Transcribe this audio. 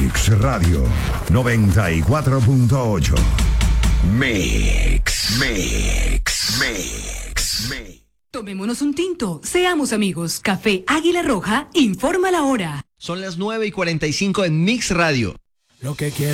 Mix Radio 94.8. Mix. Tomémonos un tinto, seamos amigos. Café Águila Roja informa la hora. Son las 9:45 en Mix Radio. Lo que quiero.